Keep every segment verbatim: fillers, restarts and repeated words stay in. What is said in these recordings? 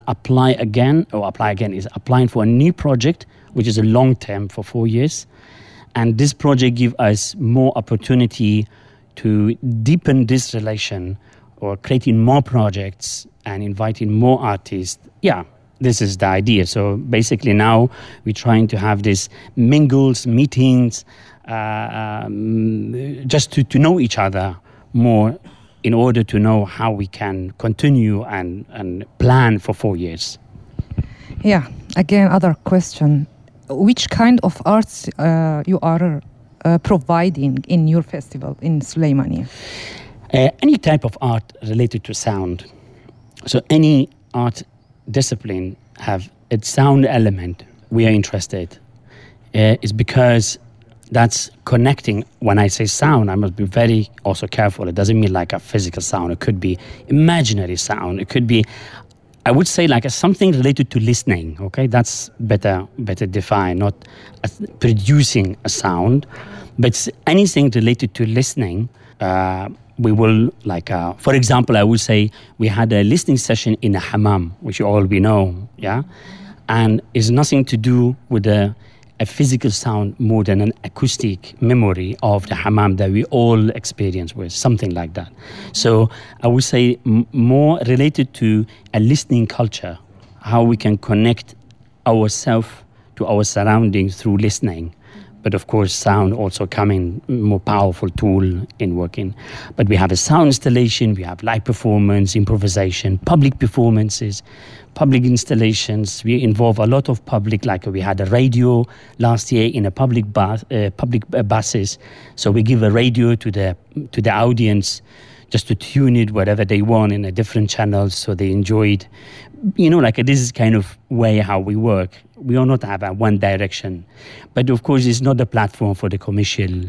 apply again, or apply again is applying for a new project, which is a long term for four years. And this project gives us more opportunity to deepen this relation or creating more projects and inviting more artists. Yeah, this is the idea. So basically now we're trying to have these mingles, meetings, uh, um, just to, to know each other more in order to know how we can continue and, and plan for four years. Yeah, again, other question. Which kind of arts uh, you are uh, providing in your festival in Suleymaniye? Uh, any type of art related to sound. So any art discipline have its sound element we are interested. Uh, it's because that's connecting. When I say sound, I must be very also careful. It doesn't mean like a physical sound. It could be imaginary sound. It could be, I would say, like a, something related to listening. Okay, that's better better defined. Not a, producing a sound, but anything related to listening. Uh, we will like, uh, for example, I would say we had a listening session in a hammam, which you all we know, yeah, and it's nothing to do with the a physical sound more than an acoustic memory of the hammam that we all experience with, something like that. So I would say m- more related to a listening culture, how we can connect ourselves to our surroundings through listening. But of course, sound also coming more powerful tool in working. But we have a sound installation, we have live performance, improvisation, public performances, public installations. We involve a lot of public, like we had a radio last year in a public bus, uh, public uh, buses. So we give a radio to the to the audience just to tune it whatever they want in a different channels, so they enjoy it. You know, like this is kind of way how we work. We do not have a one direction, but of course it's not a platform for the commercial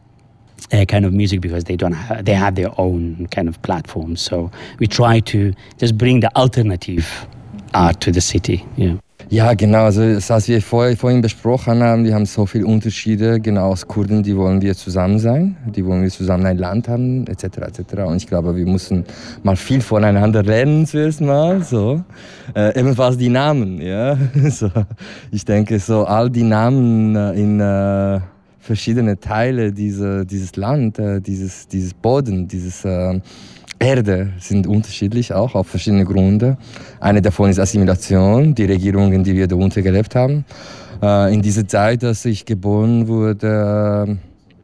uh, kind of music, because they don't have, they have their own kind of platform. So we try to just bring the alternative art to the city. Yeah. Ja, genau, also was wir vorher, vorhin besprochen haben, wir haben so viele Unterschiede, genau als Kurden, die wollen wir zusammen sein, die wollen wir zusammen ein Land haben, et cetera et cetera. Und ich glaube, wir müssen mal viel voneinander lernen zuerst mal, so. Äh, ebenfalls die Namen, ja. So. Ich denke, so all die Namen äh, in äh, verschiedene Teile dieser, dieses Land, äh, dieses, dieses Boden, dieses äh, Erde sind unterschiedlich auch, auf verschiedene Gründe. Eine davon ist Assimilation, die Regierungen, die wir darunter gelebt haben. Äh, in dieser Zeit, als ich geboren wurde,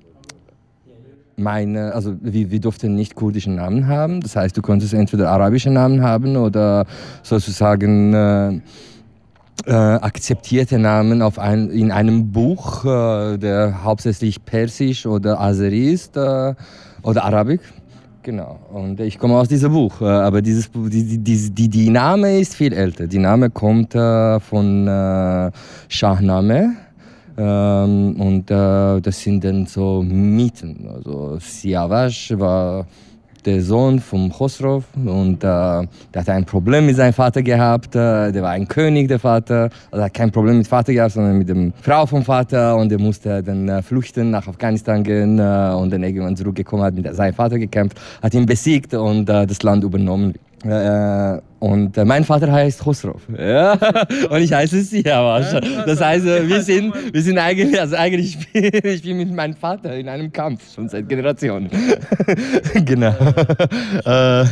meine, also wir, wir durften nicht kurdischen Namen haben. Das heißt, du konntest entweder arabische Namen haben oder sozusagen äh, äh, akzeptierte Namen auf ein, in einem Buch, äh, der hauptsächlich Persisch oder Azeri ist äh, oder Arabisch. Genau, und ich komme aus diesem Buch, aber dieses, die, die, die, die Name ist viel älter. Die Name kommt äh, von äh, Shahnameh ähm, und äh, das sind dann so Mythen. Also Siavash war der Sohn vom Khosrow und äh, der hatte ein Problem mit seinem Vater gehabt. Äh, der war ein König, der Vater. Also er hat kein Problem mit Vater gehabt, sondern mit der Frau vom Vater. Und er musste dann äh, flüchten, nach Afghanistan gehen äh, und dann irgendwann zurückgekommen, hat mit seinem Vater gekämpft, hat ihn besiegt und äh, das Land übernommen. Äh, und äh, mein Vater heißt Khosrow, ja? Und ich heiße Siavash. Das heißt, äh, wir sind, wir sind eigentlich, also eigentlich ich bin, ich bin mit meinem Vater in einem Kampf schon seit Generationen. Genau. Äh,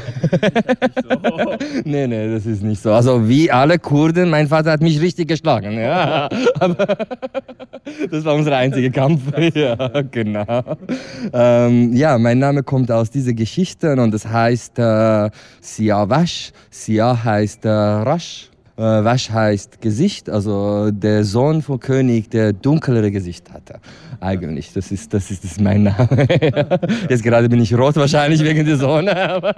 nee, nee, das ist nicht so. Also wie alle Kurden, mein Vater hat mich richtig geschlagen, ja. Aber das war unser einziger Kampf. Ja, genau. Ähm, ja, mein Name kommt aus dieser Geschichte und das heißt äh, Siavash. Sia heißt äh, Rasch, äh, Wasch heißt Gesicht, also der Sohn vom König, der dunklere Gesicht hatte. Eigentlich, das ist, das ist, das ist mein Name. Jetzt gerade bin ich rot, wahrscheinlich wegen der Sonne. Aber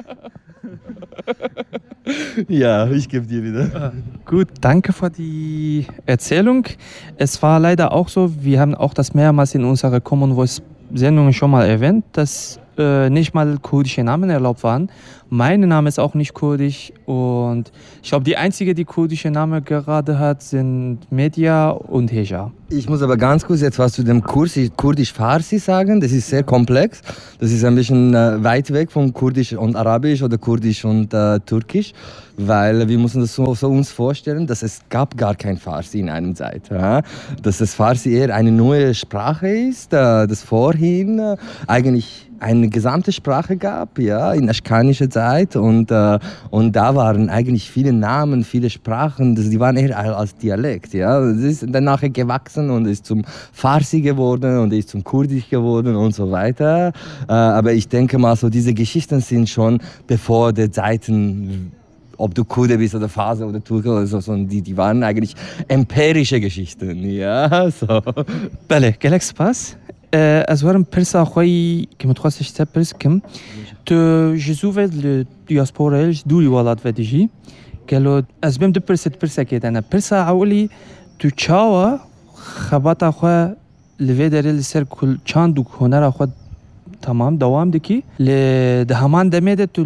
ja, ich gebe dir wieder. Gut, danke für die Erzählung. Es war leider auch so, wir haben auch das mehrmals in unserer Common Voice Sendung schon mal erwähnt, dass äh, nicht mal kurdische Namen erlaubt waren. Mein Name ist auch nicht kurdisch und ich glaube, die einzige, die kurdische Name gerade hat, sind Medya und Heja. Ich muss aber ganz kurz jetzt was zu dem Kurdisch-Farsi sagen. Das ist sehr komplex. Das ist ein bisschen äh, weit weg von Kurdisch und Arabisch oder Kurdisch und äh, Türkisch, weil wir müssen das so, so uns vorstellen, dass es gab gar kein Farsi in einer Zeit. Ja? Dass das Farsi eher eine neue Sprache ist, äh, das vorhin äh, eigentlich eine gesamte Sprache gab, ja, in aschkanischer Zeit und, äh, und da waren eigentlich viele Namen, viele Sprachen, das, die waren eher als Dialekt, ja. Das ist dann nachher gewachsen und ist zum Farsi geworden und ist zum Kurdisch geworden und so weiter. Äh, aber ich denke mal, so diese Geschichten sind schon bevor die Zeiten, ob du Kurde bist oder Farsi oder Türke oder so, die, die waren eigentlich empirische Geschichten, ja, so. بله گلک سپاس از وارم پرسا خوی که متخصص تا پرس کم تو جزوه دیاسپورا دوری ولات و دیجی گلو از بیم دو پرسه پرسه کردن پرسا اولی تو چاوا خباتا خو لوی داره لسر کل چند و هنر خو تمام دوام دکی ل دهمان دمیده تو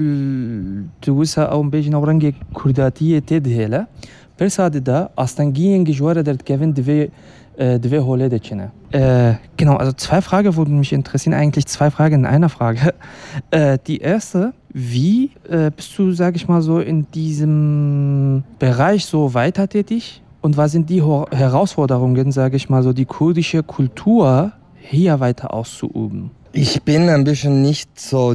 تو وسا او بیج نورنگ کرداتیه تدهله پرسا ده استانگین گجواره درت کevin دوی Dve Hole de Chine. Äh, genau, also zwei Fragen würden mich interessieren, eigentlich zwei Fragen in einer Frage. Äh, die erste, wie äh, bist du, sag ich mal so, in diesem Bereich so weiter tätig? Und was sind die Ho- Herausforderungen, sage ich mal so, die kurdische Kultur hier weiter auszuüben? Ich bin ein bisschen nicht so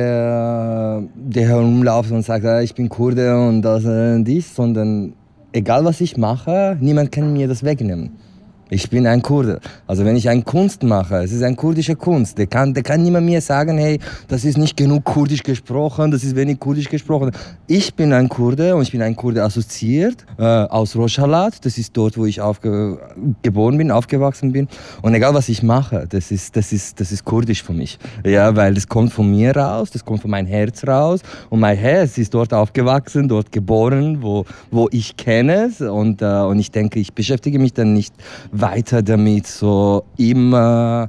der, der herumläuft und sagt, ah, ich bin Kurde und das und dies, sondern egal was ich mache, niemand kann mir das wegnehmen. Ich bin ein Kurde. Also wenn ich eine Kunst mache, es ist eine kurdische Kunst, der kann, der kann niemand mir sagen, hey, das ist nicht genug kurdisch gesprochen, das ist wenig kurdisch gesprochen. Ich bin ein Kurde und ich bin ein Kurde assoziiert äh, aus Rojhelat. Das ist dort, wo ich aufge- geboren bin, aufgewachsen bin. Und egal was ich mache, das ist, das ist, das ist kurdisch für mich. Ja, weil das kommt von mir raus, das kommt von meinem Herz raus. Und mein Herz ist dort aufgewachsen, dort geboren, wo, wo ich kenne es. Und, äh, und ich denke, ich beschäftige mich dann nicht weiter damit, so immer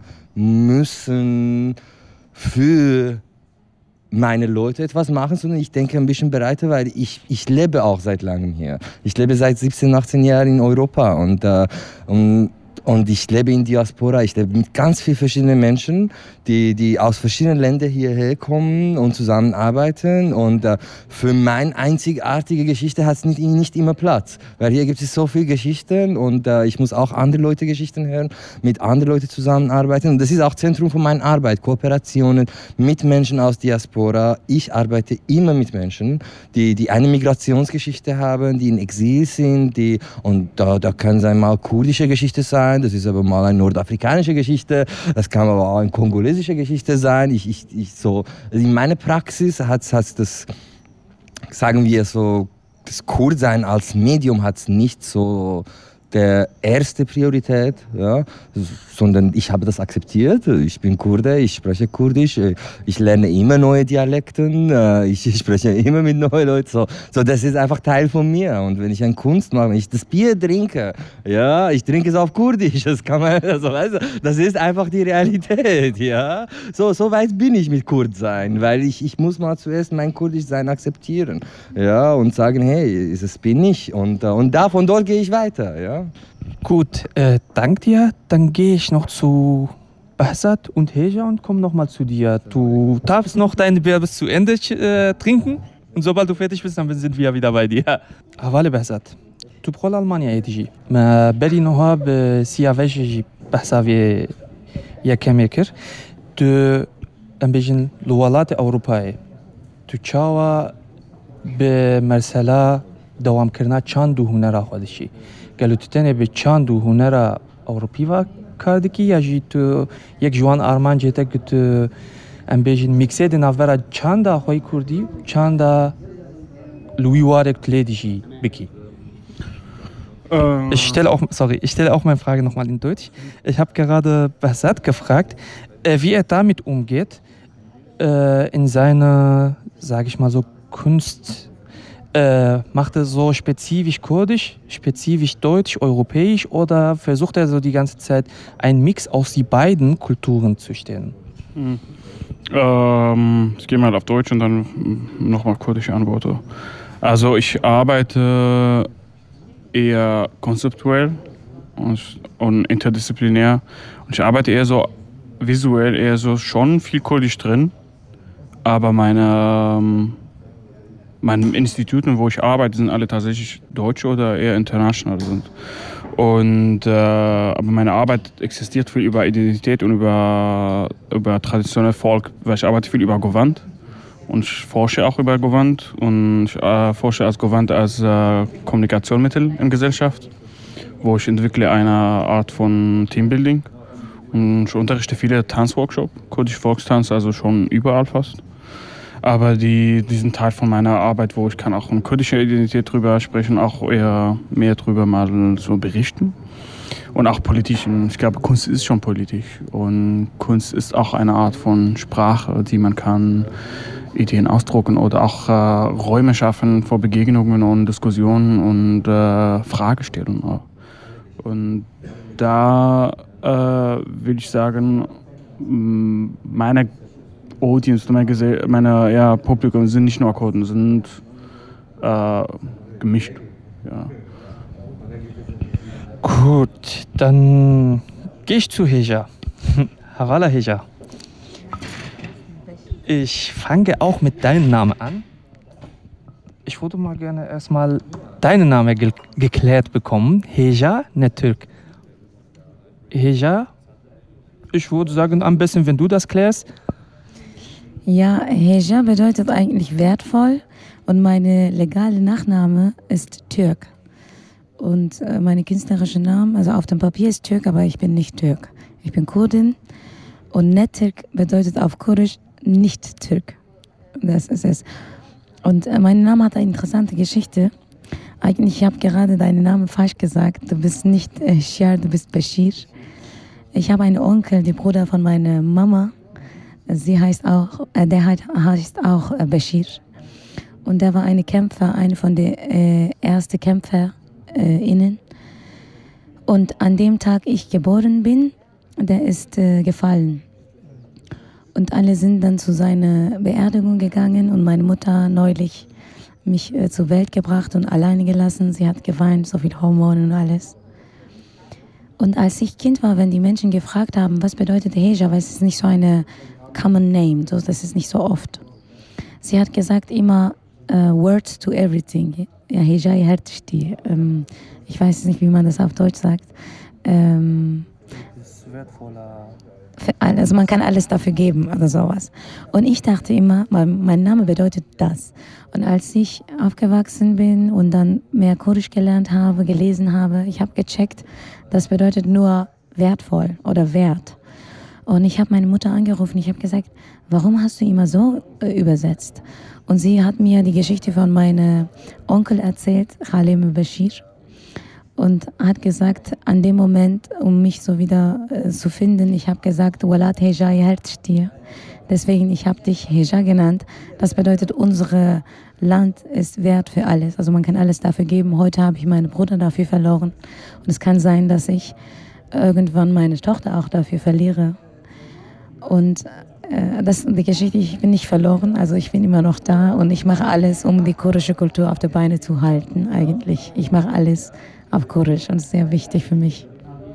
müssen für meine Leute etwas machen, sondern ich denke ein bisschen breiter, weil ich, ich lebe auch seit langem hier. Ich lebe seit siebzehn, achtzehn Jahren in Europa und, äh, und Und ich lebe in Diaspora, ich lebe mit ganz vielen verschiedenen Menschen, die, die aus verschiedenen Ländern hierher kommen und zusammenarbeiten. Und äh, für meine einzigartige Geschichte hat es nicht, nicht immer Platz. Weil hier gibt es so viele Geschichten und äh, ich muss auch andere Leute Geschichten hören, mit anderen Leuten zusammenarbeiten. Und das ist auch Zentrum von meiner Arbeit, Kooperationen mit Menschen aus Diaspora. Ich arbeite immer mit Menschen, die, die eine Migrationsgeschichte haben, die in Exil sind. Die, und da, da kann es einmal kurdische Geschichte sein. Das ist aber mal eine nordafrikanische Geschichte, das kann aber auch eine kongolesische Geschichte sein. Ich, ich, ich so, in meiner Praxis hat es das, sagen wir so, das Kurdsein als Medium hat es nicht so der erste Priorität, ja, sondern ich habe das akzeptiert. Ich bin Kurde, ich spreche Kurdisch, ich lerne immer neue Dialekten, ich spreche immer mit neuen Leuten. So, so, das ist einfach Teil von mir. Und wenn ich eine Kunst mache, wenn ich das Bier trinke, ja, ich trinke es auf Kurdisch. Das kann man, also, weißt du, das ist einfach die Realität, ja. So, so weit bin ich mit Kurdsein, weil ich, ich muss mal zuerst mein Kurdischsein akzeptieren, ja, und sagen, hey, das bin ich. Und, und da, von dort gehe ich weiter, ja. Gut, äh, dank dir. Dann gehe ich noch zu Behzad und Heja und komme nochmal zu dir. Du darfst noch dein Bier bis zu Ende äh, trinken und sobald du fertig bist, dann sind wir wieder bei dir. أول Behzad, tu بقول ألمانيا تجي ما بالي نوها بسيافيج بحسابي يا كميكر تو أمبيجن لوالات أوروباي تو تشاوا بمرسلا دوام كرنا چند و هنر خودشی گلو تو تنه به چند و هنر اروپی و کاردکی یا جی تو یک جوان آرمان جهته که تو ام بیجین میکسه دی نافورا چند آخوی کردی چند لوی وارک تلیدیجی بکی. Ich stelle auch, sorry, ich stelle auch meine Frage nochmal in Deutsch. Ich habe gerade Behzad gefragt, äh, wie er damit umgeht, äh, in seiner, sage ich mal so, Kunst. Äh, macht er so spezifisch kurdisch, spezifisch deutsch, europäisch oder versucht er so die ganze Zeit einen Mix aus die beiden Kulturen zu stellen? Ähm, ich gehe mal auf Deutsch und dann nochmal kurdische Antworten. Also ich arbeite eher konzeptuell und, und interdisziplinär. Und ich arbeite eher so visuell, eher so schon viel kurdisch drin. Aber meine, meine Instituten, wo ich arbeite, sind alle tatsächlich deutsch oder eher international sind. Und, äh, aber meine Arbeit existiert viel über Identität und über, über traditionelles Volk, weil ich arbeite viel über Gewand. Und ich forsche auch über Gewand und ich äh, forsche als Gewand als äh, Kommunikationsmittel in Gesellschaft, wo ich entwickle eine Art von Teambuilding und ich unterrichte viele Tanzworkshops, kurdische Volkstanz, also schon überall fast. Aber die, diesen Teil von meiner Arbeit, wo ich kann auch eine kurdische Identität drüber sprechen, auch eher mehr drüber mal so berichten. Und auch politisch. Ich glaube, Kunst ist schon politisch und Kunst ist auch eine Art von Sprache, die man kann Ideen ausdrucken oder auch äh, Räume schaffen für Begegnungen und Diskussionen und äh, Fragestellungen auch. Und da äh, will ich sagen, meine Audience, meine, Gesell- meine ja, Publikum sind nicht nur Kurden, sind äh, gemischt. Ja. Gut, dann gehe ich zu Heja. Hawala Heja. Ich fange auch mit deinem Namen an. Ich würde mal gerne erstmal deinen Namen ge- geklärt bekommen. Heja, nicht Türk. Heja, ich würde sagen, am besten, wenn du das klärst. Ja, Heja bedeutet eigentlich wertvoll und meine legale Nachname ist Türk. Und äh, meine künstlerische Name, also auf dem Papier ist Türk, aber ich bin nicht Türk. Ich bin Kurdin und Nettürk bedeutet auf Kurdisch nicht Türk. Das ist es. Und äh, mein Name hat eine interessante Geschichte. Eigentlich, ich habe gerade deinen Namen falsch gesagt. Du bist nicht äh, Shiar, du bist Bashir. Ich habe einen Onkel, der Bruder von meiner Mama. Sie heißt auch, äh, der heißt auch äh, Bashir. Und der war eine Kämpfer, eine von den äh, ersten KämpferInnen. Und an dem Tag ich geboren bin, der ist äh, gefallen. Und alle sind dann zu seiner Beerdigung gegangen und meine Mutter neulich mich äh, zur Welt gebracht und alleine gelassen. Sie hat geweint, so viel Hormone und alles. Und als ich Kind war, wenn die Menschen gefragt haben, was bedeutet Heja, weil es ist nicht so eine common name, so, das ist nicht so oft. Sie hat gesagt immer uh, words to everything. Ja, Heja Hertishti. Ähm, ich weiß nicht, wie man das auf Deutsch sagt. Ähm, Das ist wertvoller. Also man kann alles dafür geben oder sowas. Und ich dachte immer, mein, mein Name bedeutet das. Und als ich aufgewachsen bin und dann mehr Kurdisch gelernt habe, gelesen habe, ich habe gecheckt, das bedeutet nur wertvoll oder wert. Und ich habe meine Mutter angerufen, ich habe gesagt, warum hast du immer so äh, übersetzt? Und sie hat mir die Geschichte von meinem Onkel erzählt, Khalem Bashir. Und hat gesagt, an dem Moment, um mich so wieder äh, zu finden, ich habe gesagt, Walat Heja Hertshtir. Deswegen, ich habe dich Heja genannt. Das bedeutet, unser Land ist wert für alles. Also man kann alles dafür geben. Heute habe ich meinen Bruder dafür verloren. Und es kann sein, dass ich irgendwann meine Tochter auch dafür verliere. Und äh, das die Geschichte, ich bin nicht verloren. Also ich bin immer noch da und ich mache alles, um die kurdische Kultur auf die Beine zu halten eigentlich. Ich mache alles auf Kurdisch und das ist sehr wichtig für mich.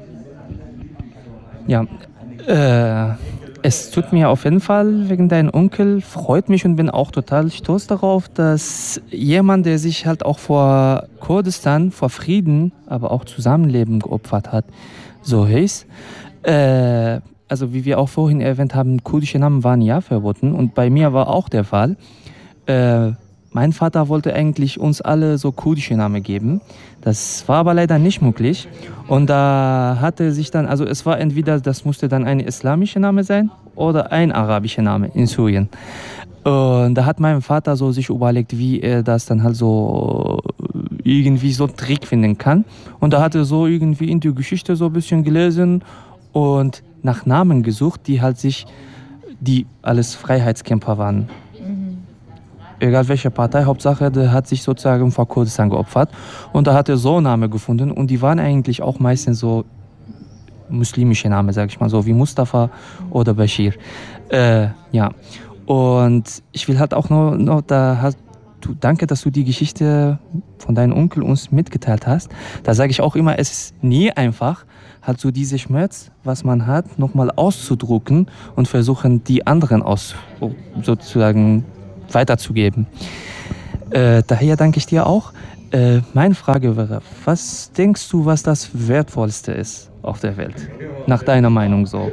Ja, äh, es tut mir auf jeden Fall wegen deinem Onkel, freut mich und bin auch total stolz darauf, dass jemand, der sich halt auch vor Kurdistan, vor Frieden, aber auch Zusammenleben geopfert hat, so hieß. Äh, also wie wir auch vorhin erwähnt haben, kurdische Namen waren ja verboten und bei mir war auch der Fall. Äh, Mein Vater wollte eigentlich uns alle so kurdische Namen geben. Das war aber leider nicht möglich. Und da hatte sich dann, also es war entweder, das musste dann ein islamischer Name sein oder ein arabischer Name in Syrien. Und da hat mein Vater so sich überlegt, wie er das dann halt so irgendwie so einen Trick finden kann. Und da hat er so irgendwie in die Geschichte so ein bisschen gelesen und nach Namen gesucht, die halt sich, die alles Freiheitskämpfer waren. Egal welche Partei, Hauptsache, der hat sich sozusagen vor Kurdistan geopfert. Und da hat er so Namen gefunden und die waren eigentlich auch meistens so muslimische Namen, sag ich mal so, wie Mustafa oder Bashir. Äh, ja, und ich will halt auch noch, noch da hast du, danke, dass du die Geschichte von deinem Onkel uns mitgeteilt hast. Da sage ich auch immer, es ist nie einfach, halt so diese Schmerz, was man hat, nochmal auszudrucken und versuchen, die anderen aus, sozusagen weiterzugeben. Äh, daher danke ich dir auch. Äh, meine Frage wäre, was denkst du, was das Wertvollste ist auf der Welt? Nach deiner Meinung so.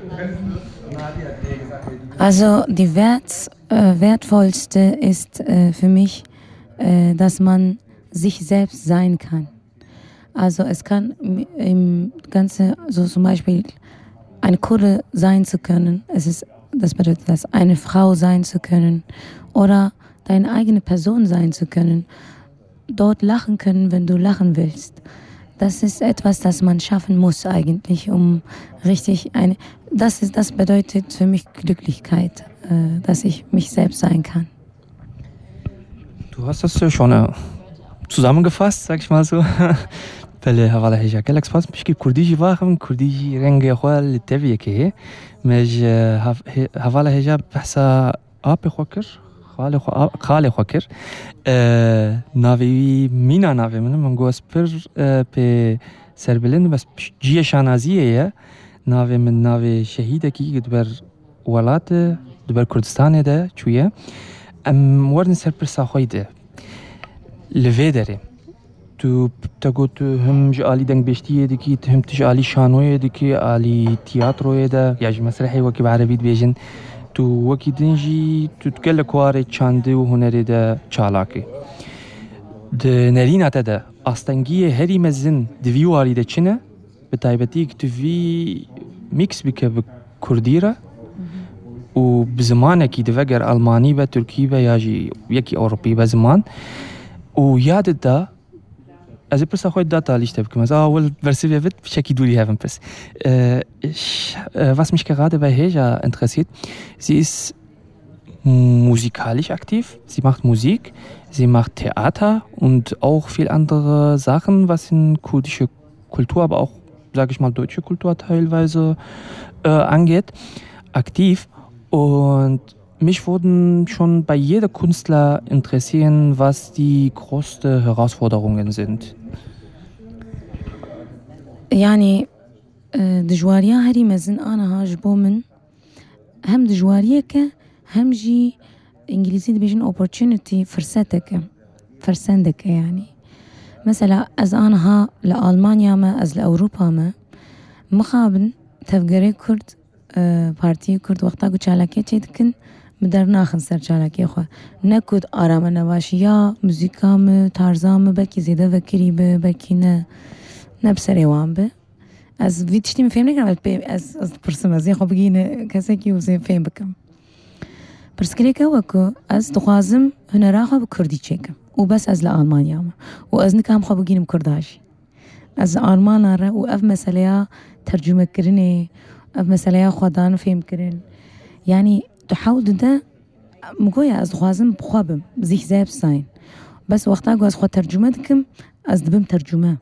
Also die Wert, äh, wertvollste ist äh, für mich, äh, dass man sich selbst sein kann. Also es kann im Ganzen, so zum Beispiel eine Kurde sein zu können, es ist, das bedeutet, das eine Frau sein zu können oder deine eigene Person sein zu können, dort lachen können, wenn du lachen willst. Das ist etwas, das man schaffen muss eigentlich, um richtig eine, das ist, das bedeutet für mich Glücklichkeit, äh, dass ich mich selbst sein kann. Du hast das ja schon äh, zusammengefasst, sag ich mal so. بله حواله هجا كلك سپاس مشکی کردیجی واقعا کردیجی رنگ خوال تبیه که مج حواله هجا بحثا آب خوکر خاله خو خاله خوکر ناوی مینا ناوی من من گوس پر به سربلند بس جیه شانازیه ناوی من ناوی شهیده کی دبر ولات دبر کردستان ده چویه ام وردن سر پر ساخویده لویدره تو تقول هم جالي دنگ بشتيه دكي هم تجالي شانويه دكي علي تياترويه ده يعني مسرحي وكي بعربي بيجن تو وكي دنجي تو تكل كواري چاندي وهنري ده چالاكي ده نرينا ده استنگيه هري مزن دفيواري ده چنه بتايبتي تو في ميكس بك بكرديره وبزمانك دفجر الماني به تركي به ياجي يكي اوروبي بزمان وياد ده از پس خود داتا لیست بکنم. از اول ورسی wird check du die haben pass. Ich was mich gerade bei Heja interessiert, sie ist musikalisch aktiv, sie macht Musik, sie macht Theater und auch viel andere Sachen, was in kurdische Kultur, aber auch, sage ich mal, deutsche Kultur teilweise äh, angeht, aktiv. Und mich würden schon bei jeder Künstler interessieren, was die größten Herausforderungen sind. يعني دجواريا هري مزن أنا هاجبو من هم دجواريا ك هم جي إنجليزي بيجن opportunity فرصتك فرصندك يعني مثلا از أنا ها لألمانيا ما از لأوروبا ما مخابن تفجري كرد بارتي كرد وقتا قد شالكي تيدكن مدر ناخن سر چالاکی خو نکود آرام نباشی یا موزیکام تارزام بلکی زیده وکری به بلکی نه نبسری وام به از ویتشتی مفهم نکنم از از پرسم از یه خو بگینه کسی کی وزیم فهم بکم پرسکری که وکو از دخوازم هنرا خو بکردی چکم و بس از لآلمانیا ما و از نکام خو بگینم کرداشی از آلمان را و اف مسئله ترجمه کرنه اف مسئله خودان فهم کرن يعني تحاول ده مقوية از خوازم بخوابم زيح زيب ساين بس وقتا قو از خو ترجمة دكم از دبم ترجمة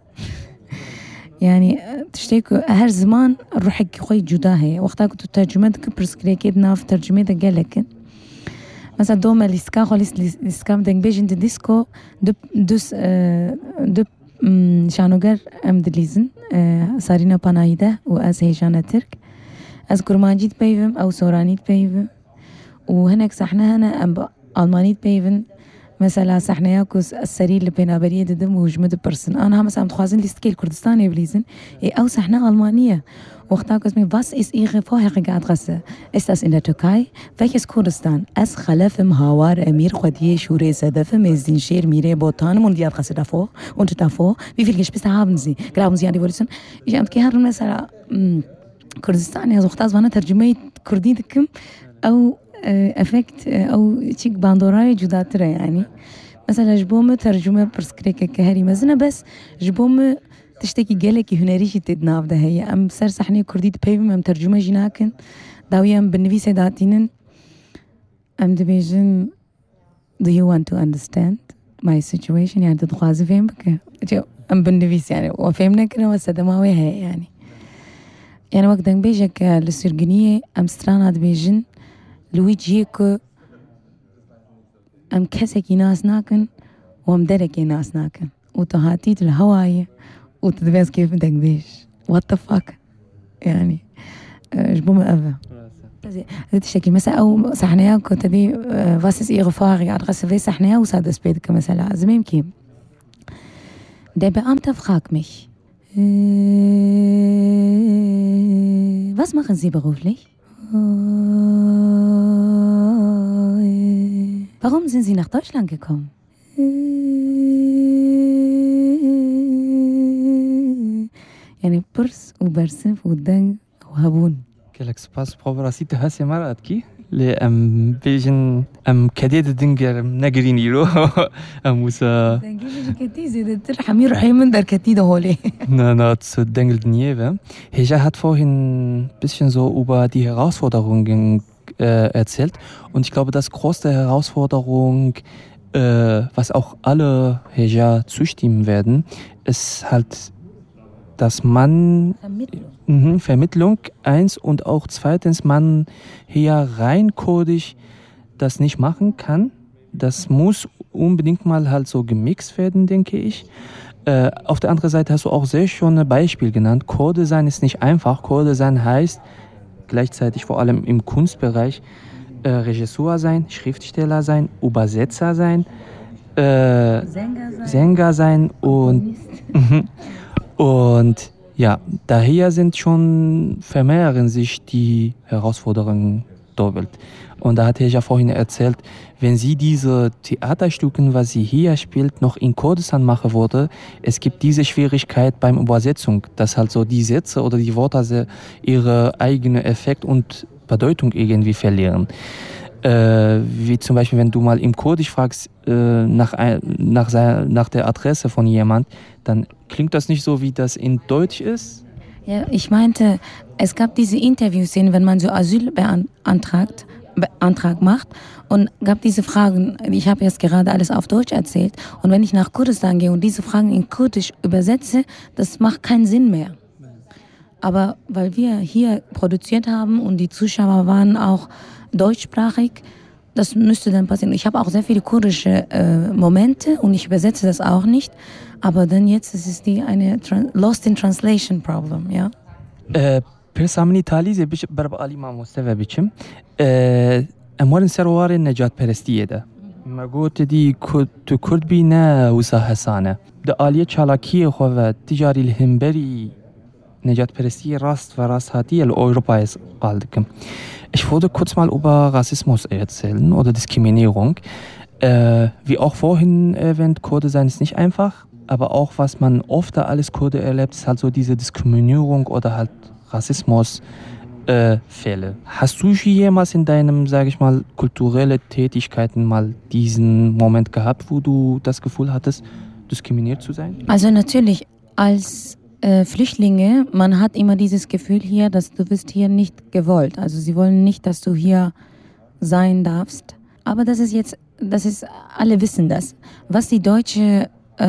يعني تشتيكو هر زمان روحك خوي جدا هي وقتا قو ترجمة دكم برسكري كيد ناف ترجمة ده قالك مثلا دوما لسكا خو لسكام دنگ بيجن دي ديسكو دب دوس دب شانوگر ام دليزن سارينا پانايده و از هيجانا ترك از كرمانجيت بيفم او سورانيت بيفم وهناك صحنا هنا أم ألمانيت بيفن مثلا صحنا ياكوس السرير اللي بين أبرية دم وجمد برسن أنا هم مثلا متخازن ليستكيل كردستان يبليزن أو صحنا ألمانية وقتها mir was ist Ihre vorherige Adresse? Ist das in der Türkei? Welches Kurdistan? Es خلف مهاور أمير خديه شوري سدف مزين شير ميري بوتان und die Adresse davor und davor. Wie viele Geschwister haben Sie? Glauben Sie an die Evolution? Ich am كهر مثلا كردستان يا زوجتاز وانا ترجمة كردي دكم أو افكت او تشيك باندوراي جداتره يعني مثلا جبوم ترجمه برسكريكه كهري مزنه بس جبوم تشتكي قالك هنري شي تدناف ده هي ام سر صحني كردي بيفم ام ترجمه جناكن داويام بالنفيسه داتينن ام دبيجن do you want to understand my situation يعني تدخواز فهم بك ام بالنفيس يعني وفهمنا كنا وسدماوي هي يعني يعني وقت بيجك للسرجنية أم ستراند بيجن لويجيكو أم كسكي ناس ناكن وأم دركي ناس ناكن وتهاتيت الهواية وتدبس كيف بدك بيش what the fuck يعني جبوم أبا هذا الشكل مثلا أو صحنايا كنت دي was ist ihre Frage Adresse wie صحنايا وصاد سبيدك مثلا زميم كيم der Beamte fragt mich was machen Sie beruflich? Warum sind Sie nach Deutschland gekommen? يعني برس وبرسف ودن وهبون كلك سباس بروفراسيت هاسي مرات كي لأم بيجن أم كديد دنجر نجريني رو أم موسى دنجر كتيزة ده ترحمي رحمي من در كتيدة هولي na na zu Dengel Dniewe. Heja hat vorhin ein bisschen so über die Herausforderungen äh, erzählt und ich glaube, das größte Herausforderung, äh, was auch alle Heja zustimmen werden, ist halt, dass man Vermittlung. Mhm, Vermittlung eins und auch zweitens man hier rein kodisch das nicht machen kann. Das muss unbedingt mal halt so gemixt werden, denke ich. Äh, auf der anderen Seite hast du auch sehr schön ein Beispiel genannt. Kurde sein ist nicht einfach. Kurde sein heißt gleichzeitig vor allem im Kunstbereich äh, Regisseur sein, Schriftsteller sein, Übersetzer sein, äh, Sänger sein, Sänger sein und und ja, daher sind schon vermehren sich die Herausforderungen doppelt. Und da hatte ich ja vorhin erzählt, wenn sie diese Theaterstücken, was sie hier spielt, noch in Kurdistan machen würde, es gibt diese Schwierigkeit beim Übersetzung, dass halt so die Sätze oder die Worte ihre eigene Effekt und Bedeutung irgendwie verlieren. Äh, wie zum Beispiel, wenn du mal im Kurdisch fragst äh, nach, nach, seiner, nach der Adresse von jemand, dann klingt das nicht so, wie das in Deutsch ist. Ja, ich meinte, es gab diese Interviewszenen, wenn man so Asyl beantragt, Beantrag macht und gab diese Fragen, ich habe jetzt gerade alles auf Deutsch erzählt und wenn ich nach Kurdistan gehe und diese Fragen in Kurdisch übersetze, das macht keinen Sinn mehr. Aber weil wir hier produziert haben und die Zuschauer waren auch deutschsprachig, das müsste dann passieren. Ich habe auch sehr viele kurdische äh, Momente und ich übersetze das auch nicht, aber dann jetzt ist es die eine Lost in Translation Problem, ja. Äh, پرسامنی تالیزه بیش برب علی ما مستوى بیشم اموال سروار نجات پرستیه ده مگوت دی تو کرد بی نه وسا حسانه ده عالیه چالاکی خواه تجاری الهمبری نجات پرستی راست و راست هاتی الأوروpa ist قالدكم. Ich wollte kurz mal über Rassismus erzählen oder Diskriminierung. Äh, wie auch vorhin erwähnt, Kurde sein ist nicht einfach, aber auch was man oft da alles Kurde erlebt, ist halt so diese Diskriminierung oder halt Rassismusfälle. Äh, Hast du jemals in deinem, sage ich mal, kulturelle Tätigkeiten mal diesen Moment gehabt, wo du das Gefühl hattest, diskriminiert zu sein? Also natürlich als äh, Flüchtlinge, man hat immer dieses Gefühl hier, dass du bist hier nicht gewollt. Also sie wollen nicht, dass du hier sein darfst. Aber das ist jetzt, das ist, alle wissen das. Was die deutsche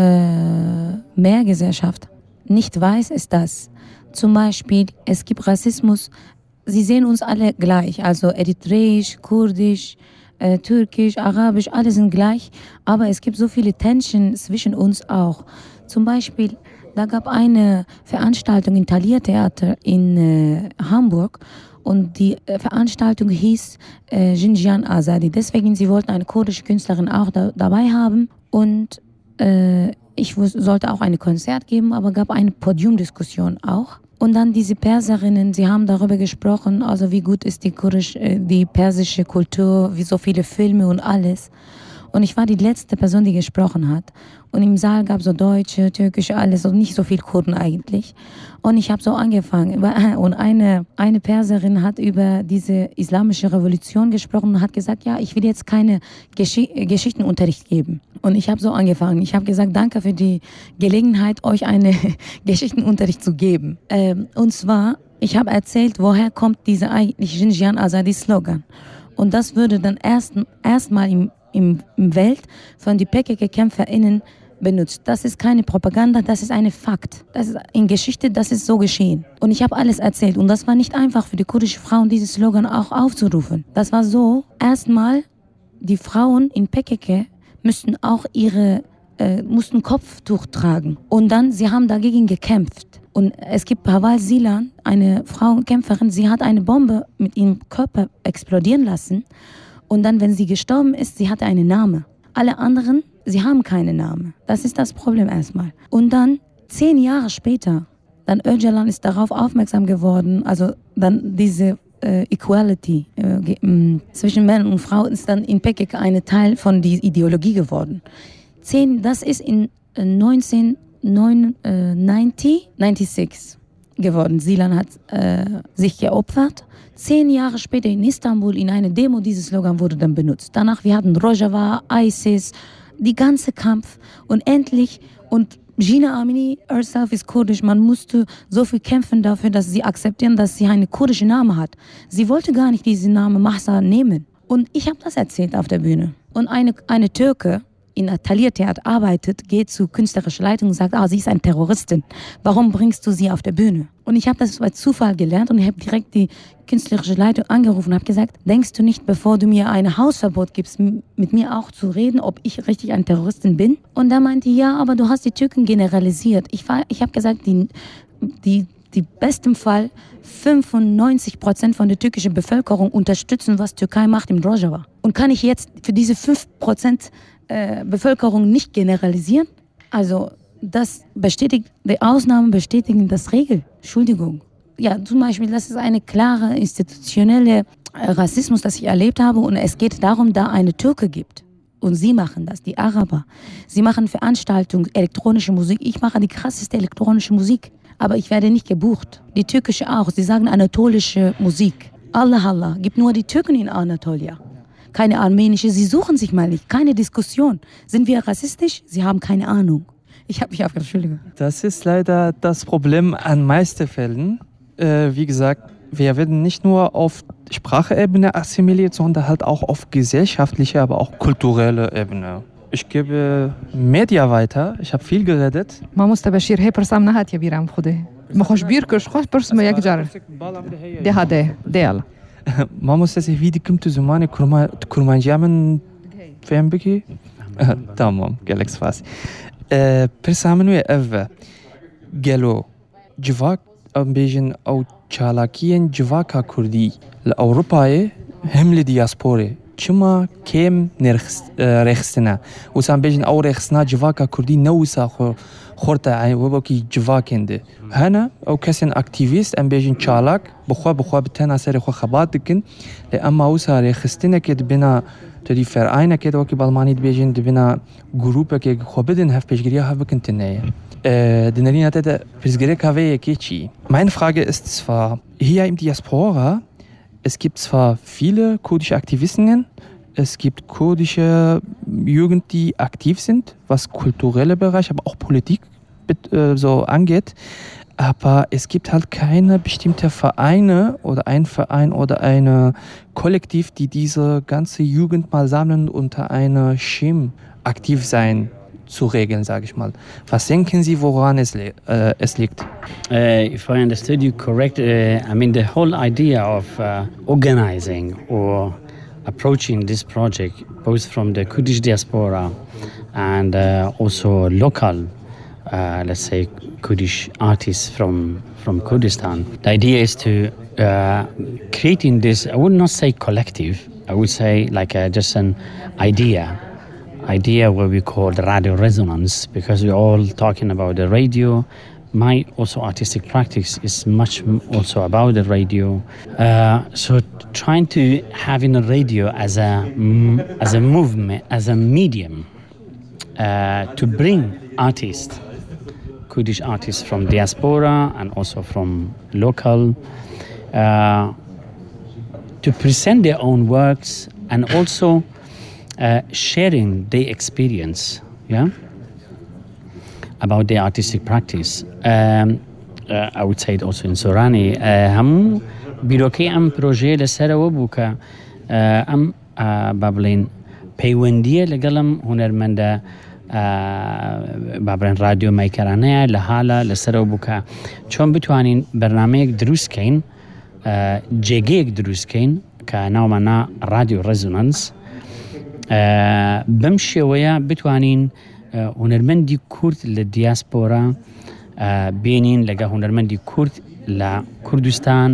äh, Mehrgesellschaft nicht weiß, ist das. Zum Beispiel, es gibt Rassismus, sie sehen uns alle gleich, also eritreisch, kurdisch, äh, türkisch, arabisch, alle sind gleich, aber es gibt so viele Tension zwischen uns auch. Zum Beispiel, da gab eine Veranstaltung im Thalia Theater in äh, Hamburg und die äh, Veranstaltung hieß äh, Jinjian Azadi, deswegen sie wollten eine kurdische Künstlerin auch da, dabei haben und äh, ich sollte auch ein Konzert geben, aber gab eine Podiumdiskussion auch. Und dann diese Perserinnen, sie haben darüber gesprochen, also wie gut ist die, Kurisch, die persische Kultur, wie so viele Filme und alles. Und ich war die letzte Person, die gesprochen hat. Und im Saal gab es so Deutsche, Türkische, alles, und nicht so viel Kurden eigentlich. Und ich habe so angefangen. Und eine, eine Perserin hat über diese islamische Revolution gesprochen und hat gesagt, ja, ich will jetzt keine Gesch- Geschichtenunterricht geben. Und ich habe so angefangen. Ich habe gesagt, danke für die Gelegenheit, euch einen Geschichtenunterricht zu geben. Ähm, und zwar, ich habe erzählt, woher kommt dieser eigentlich Jinjian Azadi Slogan. Und das würde dann erst erstmal im, im, im Welt von den P K K-KämpferInnen benutzt. Das ist keine Propaganda, das ist ein Fakt. Das ist in Geschichte, das ist so geschehen. Und ich habe alles erzählt. Und das war nicht einfach für die kurdischen Frauen, diesen Slogan auch aufzurufen. Das war so, erstmal, die Frauen in P K K müssten auch ihre, äh, mussten Kopftuch tragen. Und dann, sie haben dagegen gekämpft. Und es gibt Pawal Silan, eine Frauenkämpferin, sie hat eine Bombe mit ihrem Körper explodieren lassen. Und dann, wenn sie gestorben ist, sie hatte einen Namen. Alle anderen, sie haben keinen Namen. Das ist das Problem erstmal. Und dann, zehn Jahre später, dann Öcalan ist darauf aufmerksam geworden, also dann diese äh, Equality äh, äh, zwischen Männern und Frauen ist dann in P K K ein Teil von dieser Ideologie geworden. Zehn, das ist in äh, neunzehnhundertneunundneunzig geworden. Silan hat äh, sich geopfert. Zehn Jahre später in Istanbul in einer Demo, dieses Slogan wurde dann benutzt. Danach, wir hatten Rojava, ISIS, die ganze Kampf und endlich, und Jina Amini herself ist kurdisch, man musste so viel kämpfen dafür, dass sie akzeptieren, dass sie einen kurdischen Namen hat. Sie wollte gar nicht diesen Namen Mahsa nehmen. Und ich habe das erzählt auf der Bühne. Und eine, eine Türke, in Taliertheater arbeitet, geht zu künstlerischer Leitung und sagt, ah, sie ist eine Terroristin. Warum bringst du sie auf der Bühne? Und ich habe das bei Zufall gelernt und ich habe direkt die künstlerische Leitung angerufen und habe gesagt, denkst du nicht, bevor du mir ein Hausverbot gibst, mit mir auch zu reden, ob ich richtig eine Terroristin bin? Und da meinte ja, aber du hast die Türken generalisiert. Ich, ich habe gesagt, die, die, die besten Fall fünfundneunzig Prozent von der türkischen Bevölkerung unterstützen, was Türkei macht im Rojava. Und kann ich jetzt für diese fünf Prozent Äh, Bevölkerung nicht generalisieren? Also das bestätigt, die Ausnahmen bestätigen das Regel. Entschuldigung. Ja, zum Beispiel, das ist eine klare institutionelle äh, Rassismus, das ich erlebt habe, und es geht darum, da eine Türke gibt. Und sie machen das, die Araber. Sie machen Veranstaltungen, elektronische Musik. Ich mache die krasseste elektronische Musik. Aber ich werde nicht gebucht. Die türkische auch. Sie sagen anatolische Musik. Allah Allah. Gibt nur die Türken in Anatolia. Keine armenische, sie suchen sich mal nicht, keine Diskussion. Sind wir rassistisch? Sie haben keine Ahnung. Ich habe mich aufgehört, Entschuldigung. Das ist leider das Problem an meisten Fällen. Äh, wie gesagt, wir werden nicht nur auf Sprachebene assimiliert, sondern halt auch auf gesellschaftlicher, aber auch kulturelle Ebene. Ich gebe Media weiter, ich habe viel geredet. ما مستبشر هی پرسام نهات یا بیرام خوده مخوش بیر کش خوش پرسم یک جار ده هده دیال ما مستسی ویدی کم تو زمان کرمانجی من فهم بکی تمام گلکس فاس پرسامنو اوه گلو جواک ام بیجن او چالاکین جواکا کردی لأوروپای هم لدیاسپوری چما کم رخصتنا وسام بیجن او رخصتنا جواکا کردی نوسا خو خورتا وبکی جواکنده هنا او کسین اکتیویست ام بیجن چالاک بخوا بخوا بتنا سر خو خبات دکن اما وسا رخصتنا که بنا تدی فرعینه که دوکی بالمانی بیجن بنا گروپه که خو بدن هف پیشگیری ها بکنتنه دنرین hatte پیشگیری کاوه که چی meine Frage ist zwar hier im Diaspora es gibt zwar viele kurdische Aktivistinnen, es gibt kurdische Jugend, die aktiv sind, was kulturelle Bereich, aber auch Politik äh, so angeht. Aber es gibt halt keine bestimmten Vereine oder ein Verein oder ein Kollektiv, die diese ganze Jugend mal sammeln und unter einer Schirm aktiv sein zu regeln, sage ich mal. Was denken Sie, woran es, äh, es liegt? Uh, if I understood you correct, uh, I mean the whole idea of uh, organizing or approaching this project, both from the Kurdish diaspora and uh, also local, uh, let's say, Kurdish artists from, from Kurdistan. The idea is to uh, creating this, I would not say collective, I would say like a, just an idea. idea what we call the radio resonance, because we're all talking about the radio. My also artistic practice is much also about the radio. Uh, so trying to having a radio as a as a movement, as a medium uh, to bring artists, Kurdish artists from diaspora and also from local, uh, to present their own works and also Uh, sharing their experience, yeah, about their artistic practice. Um, uh, I would say it also in Sorani. هم بیروکی ام پروژه لسر و بوکا ام بابلین پیوندیه لگلم هنرمنده بابرێن رادیۆ مایکەرانەیە لە حالە لەسەرەوە بووکە چۆن بتوانین بەرنامەیەک دروستکەین جێگەیەک دروستکەین کە ناومانە رادیۆ ڕێزۆنانس بەم شێوەیە بتوانین هونەرمەندی کورد لە دیاسپۆرا بینین لەگە هونەرمەندی کورد لە کوردستان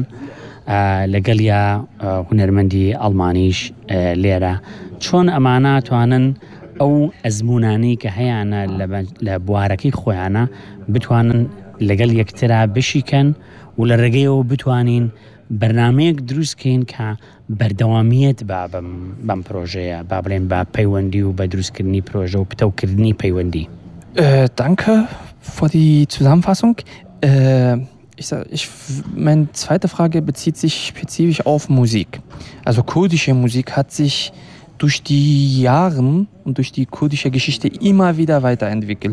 لەگەڵ یا هونەرمەندی ئەڵمانیش لێرە چۆن ئەمانە توانن ئەو ئەزمونانەی کە هەیەە لە بوارەکەی خۆیانە بتوانن لەگەڵ یەکترا بشیکەن و لە ڕێگەیەوە بتوانین بەرنامەیەک دروستکەین کە بەردەوامیت بە بەم پرۆژەیە با بڵێن بە پەیوەندی و بە دروستکردنی پرۆژە و پتەوکردنی پەیوەندی. Danke für die Zusammenfassung. Äh, ich, ich, meine zweite Frage bezieht sich spezifisch auf Musik. Also kurdische Musik hat sich durch die Jahre und durch die kurdische Geschichte immer wieder weiterentwickelt.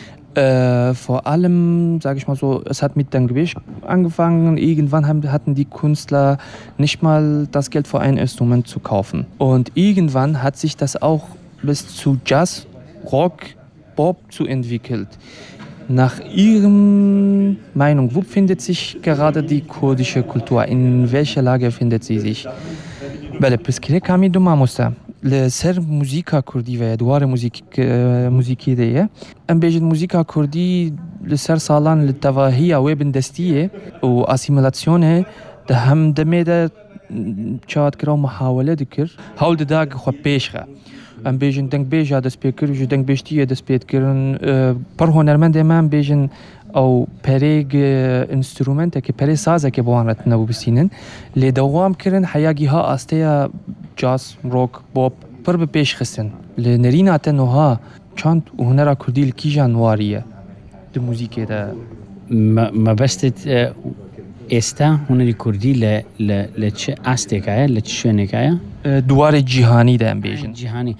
Äh, vor allem, sage ich mal so, es hat mit dem Gewicht angefangen. Irgendwann haben, hatten die Künstler nicht mal das Geld für ein Instrument zu kaufen. Und irgendwann hat sich das auch bis zu Jazz, Rock, Pop zu entwickelt. Nach Ihrer Meinung, wo befindet sich gerade die kurdische Kultur? In welcher Lage befindet sie sich? بله پس که کمی دو ماموسته لسر موزیکا کردی و دوار موزیک موزیکی دیه ام بیشتر موزیکا کردی لسر سالان لتواهی او بندستیه و اسیمیلاسیونه ده هم دمیده چاد کرا محاوله دکر حال داغ خو پیشخه ام بیشتر دنگ بیشتر دست پیکر جو دنگ بیشتیه دست پیکرن پر هنرمند من بیشتر او پریگ انسترومنت که پری سازه که بوانت نبو بسینن لی دوام کردن حیاگی ها آسته جاز روک پاپ پر به پیش خستن لی نرینات نوها چند هنر کردی لکی جانواریه دو موزیک ده ما بستت استا هنری کردی ل ل لچه آستکایه لچه شونکایه دوار جهانی ده ام بیشن جهانی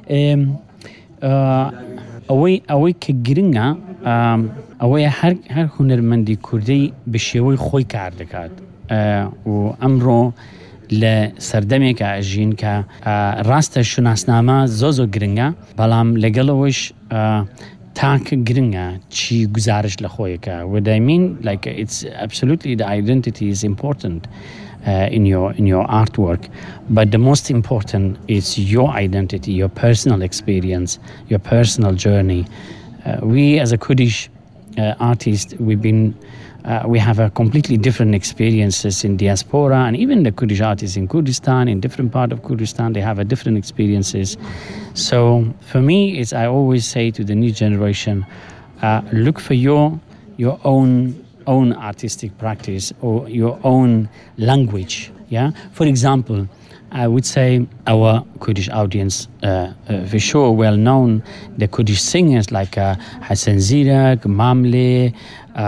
اوی اوی که گرینگا ئەوەیە هەر هەر هونەرمەندی کوردی بە شێوەی خۆی کار دەکات و ئەمڕۆ لە سەردەمێکە ئەژین کە ڕاستە شوناسنامە زۆ زۆ گرنگە بەڵام لەگەڵەوەش تاک گرنگە چی گزارش لە خۆیەکە what I mean like it's absolutely the identity is important uh, in your in your artwork but the most important is your identity your personal experience your personal journey uh, we as a Kurdish Uh, artists, we've been, uh, we have a completely different experiences in diaspora, and even the Kurdish artists in Kurdistan, in different part of Kurdistan, they have a different experiences. So for me, it's I always say to the new generation, uh, look for your your own own artistic practice or your own language. Yeah, for example. I would say our Kurdish audience, uh, uh, for sure, well known, the Kurdish singers like uh, Hassan Zirak, Mamle, uh, uh,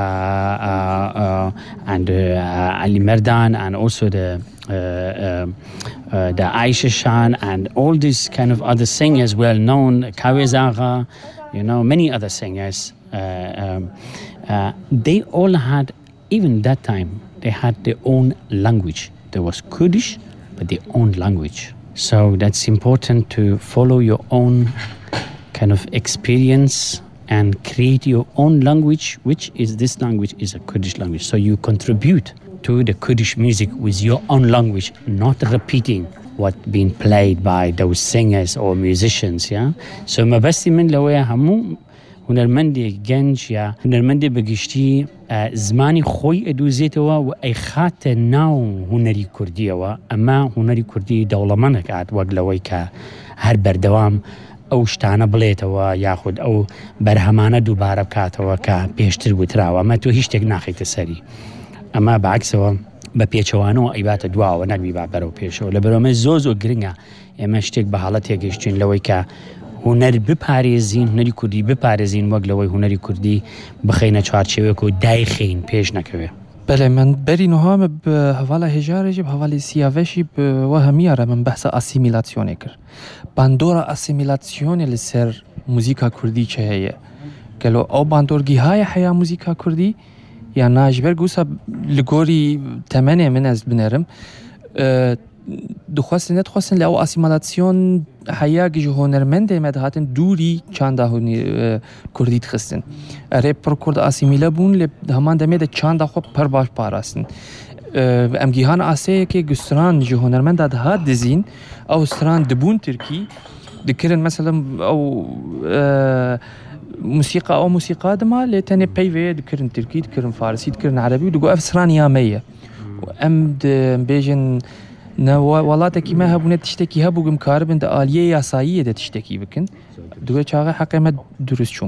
uh, and uh, Ali Merdan, and also the uh, uh, uh, the Aisha Shan, and all these kind of other singers, well known, Kawezaga, you know, many other singers. Uh, um, uh, they all had, even that time, they had their own language. There was Kurdish, but their own language. So that's important to follow your own kind of experience and create your own language, which is this language is a Kurdish language. So you contribute to the Kurdish music with your own language, not repeating what being played by those singers or musicians. Yeah. So ما بس من لويا همو هنرمندی گنج یا هنرمندی بگشتی زمانی خوی ادوزیتوا و ای خات ناو هنری کردیوا اما هنری کردی دولمان کات وگلوی که هر بردوام او شتانه بلیتوا یا خود او برهمانه دوباره بکاتوا که پیشتر بوتراوا اما تو هیچ تک ناخیت سری اما بعکسوا با پیچوانو ایبات دوا و نگوی با برو پیشو لبرامه زوزو گرینگا اما شتک به حالتی گشتین لوی که هنر بپارێزین هنەری کوردی بپارێزین وەک لەوەی هنەری کوردی بخەینە چوارچێوەیەک و دایخین پێش نەکەوێ. بله من بری نوها به حوالا هجارجی به حوالی سیاوشی به وهمیاره من بحث اسیمیلاسیونه کر باندورا اسیمیلاسیونه لسر موزیکا کردی چه هیه کلو او باندورگی های حیا موزیکا کردی یا ناجبر گوسا لگوری تمنه من از بنرم دخواستن نتخواستن لأو اسیمالاسیون هیاگی هنرمند مدهاتن دوری چند هنی کردیت خستن. رپ پر کرد اسیمیلا بون لب همان دمید چند خو پر باش پاراستن. ام گیهان آسیه که گستران جو هنرمند دهات دزین او ستران دبون ترکی دکرن مثلا او موسيقى او موسيقى دما لتني بيفي دكرن تركي دكرن فارسي دكرن عربي ودقو افسران ياميه وام بيجن ولاتك ما هبونه تشتكي هبو قم كاربن ده آلية ياسائية ده تشتكي بكن دقو چاقه حقا ما درست شوم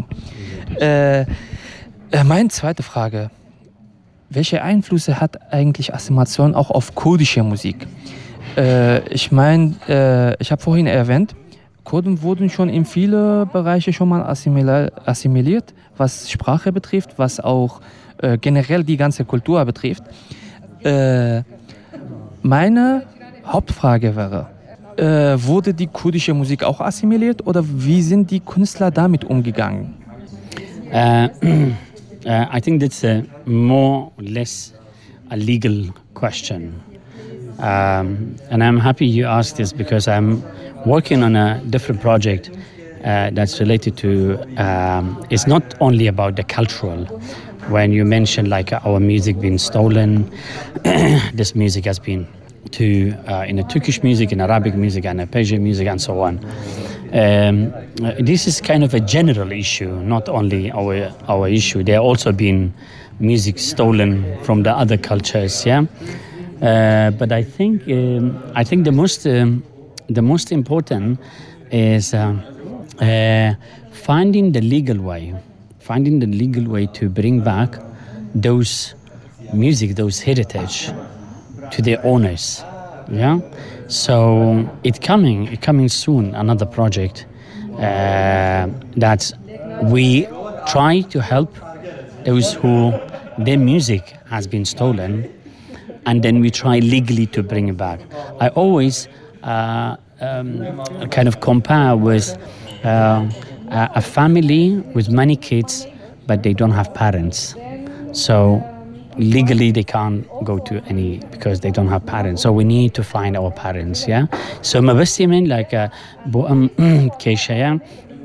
meine zweite Frage: Welche Einflüsse hat eigentlich Assimilation auch auf kurdische Musik? Äh, ich meine, äh, ich habe vorhin erwähnt, Kurden wurden schon in viele Bereiche schon mal assimiliert, was Sprache betrifft, was auch äh, generell die ganze Kultur betrifft. Äh, meine Hauptfrage wäre, äh, wurde die kurdische Musik auch assimiliert oder wie sind die Künstler damit umgegangen? Uh, uh, I think that's a more or less a legal question. Um, and I'm happy you asked this because I'm working on a different project uh, that's related to, um, it's not only about the cultural. When you mention like our music being stolen, this music has been to uh, in a Turkish music, in Arabic music, and a Persian music, and so on. Um, this is kind of a general issue, not only our our issue. There also been music stolen from the other cultures, yeah. Uh, but I think um, I think the most um, the most important is uh, uh, finding the legal way, finding the legal way to bring back those music, those heritage to their owners, yeah. So it coming, it coming soon. Another project uh, that we try to help those who their music has been stolen, and then we try legally to bring it back. I always uh, um, kind of compare with uh, a family with many kids, but they don't have parents. So legally they can't go to any because they don't have parents. So we need to find our parents, yeah. So ما بس من like بو أم كيشيا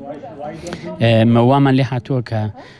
موام اللي حتوك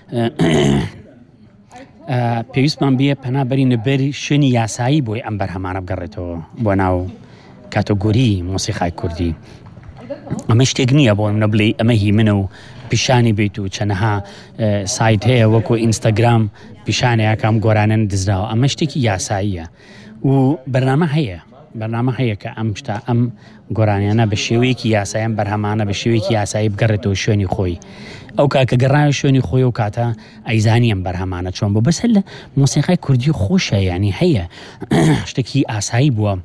بيوس من بيه بنا بري نبري شني ياساي بوي أمبر همانا بقرته بوناو كاتيجوري موسيقى كردي أمش تغنية بو نبلي أمهي منو بيشاني بيتو چنها سايت هي وكو انستغرام بيشاني اكام قرانن دزراو امشتكي ياسائية وبرنامه هي برنامه هي كأمشتا أم قرانيانا بشيويك ياسايان برهمانا بشيويك ياساي بقرتو شوني خوي أو كاكا قرايو شوني خوي وكاتا أيزانيان برهمانا چون بو بس هلا موسيقى كردي خوشة يعني هي اشتكي آساي بوا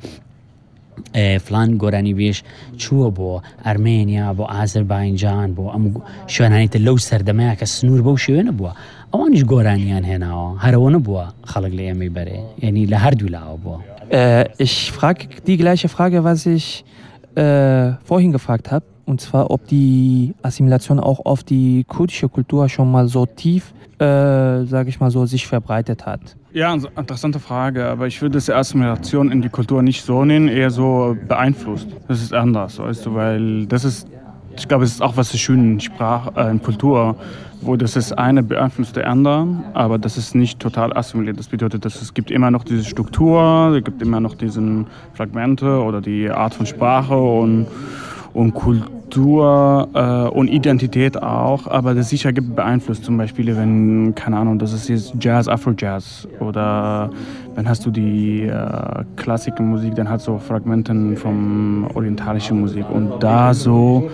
فلان گۆرانی وێش چووە بۆ ئەرمێنیا بۆ ئازەربایجان بۆ ئەم شوێنانیتە لەو سەردەمەیە کە سنوور بەو شوێنە بووە ئەوانیش گۆرانیان هێناوە هەرەوە نەبووە خەڵک لە ئێمەی بەرێ یعنی لە هەردوو لاوە بووە. Ich frage die gleiche Frage, was ich äh, vorhin gefragt habe, und zwar, ob die Assimilation auch auf die kurdische Kultur schon mal so tief, äh, sage ich mal so, sich verbreitet hat. Ja, interessante Frage, aber ich würde das Assimilation in die Kultur nicht so nennen, eher so beeinflusst. Das ist anders, weißt du, weil das ist, ich glaube, es ist auch was so schön in Sprache, äh, in Kultur, wo das ist eine beeinflusst der anderen, aber das ist nicht total assimiliert. Das bedeutet, dass es gibt immer noch diese Struktur, es gibt immer noch diese Fragmente oder die Art von Sprache und und Kultur äh, und Identität auch, aber das sicher gibt beeinflusst, zum Beispiel wenn, keine Ahnung, das ist jetzt Jazz, Afro-Jazz oder wenn hast du die äh, Klassikermusik, dann hat so Fragmenten von orientalischer Musik und da so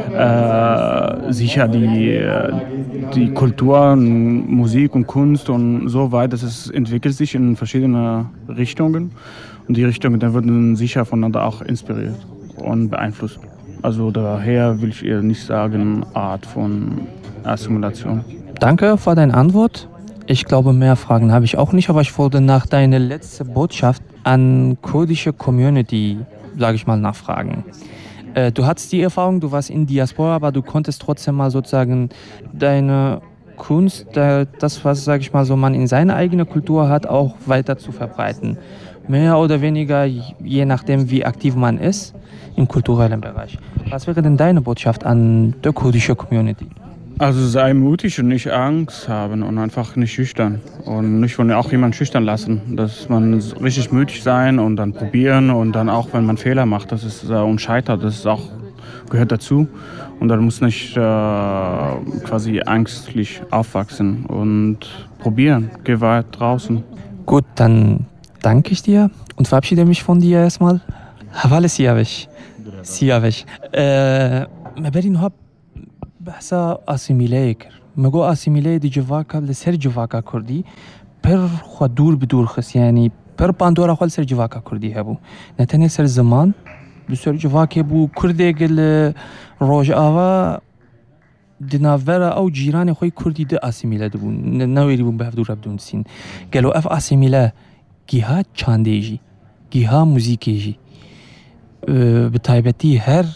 äh, sicher die, die Kultur, Musik und Kunst und so weiter, dass es entwickelt sich in verschiedene Richtungen und die Richtungen dann werden sicher voneinander auch inspiriert und beeinflusst. Also daher will ich eher nicht sagen, Art von Assimilation. Danke für deine Antwort. Ich glaube, mehr Fragen habe ich auch nicht, aber ich wollte nach deiner letzten Botschaft an kurdische Community, sage ich mal, nachfragen. Äh, du hattest die Erfahrung, du warst in Diaspora, aber du konntest trotzdem mal sozusagen deine Kunst, das, was, sage ich mal, so man in seiner eigenen Kultur hat, auch weiter zu verbreiten. Mehr oder weniger, je nachdem, wie aktiv man ist im kulturellen Bereich. Was wäre denn deine Botschaft an die kurdische Community? Also sei mutig und nicht Angst haben und einfach nicht schüchtern. Und nicht von auch jemand schüchtern lassen. Dass man richtig mutig sein und dann probieren und dann auch, wenn man Fehler macht, das ist äh, und scheitert, das ist auch, gehört dazu. Und dann muss nicht äh, quasi ängstlich aufwachsen und probieren. Geh weit draußen. Gut, dann danke ich dir und verabschiede mich von dir erstmal. Havale Siyavesh. Siyavesh. ما بري نهاب بحثا اسیمیله کر مگو اسیمیله دی جواکا لسر جواکا کردی پر خو دور بدور خس یعنی پر باندورا خو لسر جواکا کردی هبو نتنه سر زمان لسر جواکا بو کرده گل روج آوا دناورا او جیران خوی کردی ده اسیمیله دبو نویری بون به دور بدون سین گلو اف اسیمیله گیها چاندیجی گیها موزیکیجی به تایبتی هر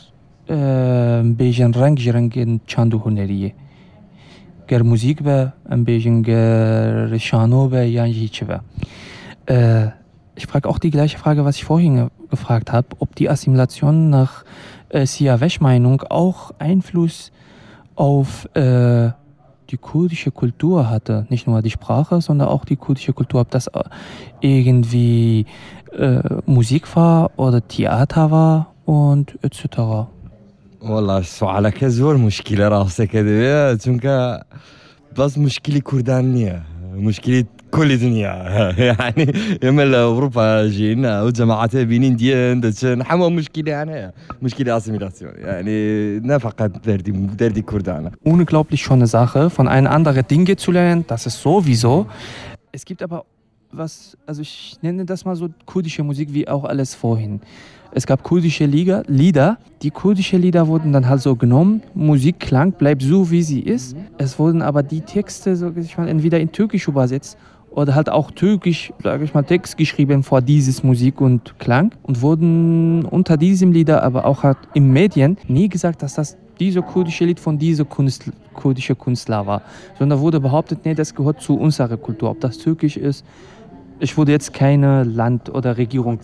بیژن رنگ جرنگ چاندو هنریه گر موزیک به ام بیژن گر شانو به یعنی هیچ به ich frage auch die gleiche Frage, was ich vorhin gefragt habe, ob die Assimilation nach äh, Siyavesh Meinung auch Einfluss auf äh, die kurdische Kultur hatte, nicht nur die Sprache, sondern auch die kurdische Kultur, ob das irgendwie äh, Musik war oder Theater war und et cetera. والله سؤالك زور مشكلة راسه كده چونك بس مشكلة كردانية مشكلة كل الدنيا يعني يمل أوروبا جينا وجماعات بينين ديان دشان حما مشكلة أنا مشكلة أسيميلاسيون يعني نه فقط دردي دردي كردانا. Unglaublich schöne Sache, von einem anderen Dinge zu lernen, das ist sowieso. Es gibt aber was, also ich nenne das mal so kurdische Musik wie auch alles vorhin. Es gab kurdische Lieder, Lieder, die kurdische Lieder wurden dann halt so genommen, Musikklang bleibt so wie sie ist. Es wurden aber die Texte, so ich mal, entweder in Türkisch übersetzt oder halt auch Türkisch, sage ich mal, Text geschrieben vor dieses Musik und Klang und wurden unter diesem Lieder aber auch halt im Medien nie gesagt, dass das diese kurdische Lied von dieser Kunst, kurdische Künstler war, sondern wurde behauptet, nee, das gehört zu unserer Kultur, ob das Türkisch ist. Ich würde jetzt keine Land oder Regierung.